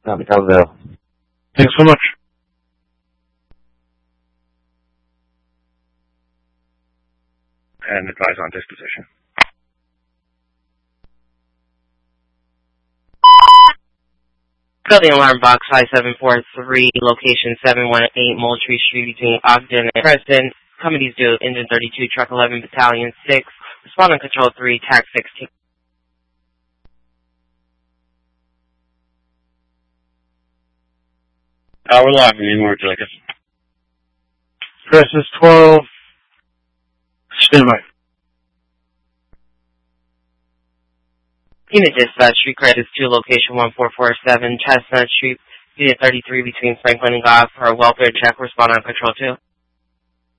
Caldwell. Thanks so much. And advise on disposition. Building alarm box 5743, location 718 Moultrie Street between Ogden and Preston. Companies due engine 32, truck 11, battalion 6. Responding control 3, tax 16. We're live. Any more, would you like us? Crisis 12. Stand by. Unit dispatch, street crisis 2, location 1447, Chestnut Street, unit 33 between Franklin and Goff for a welfare check. Respond on control 2.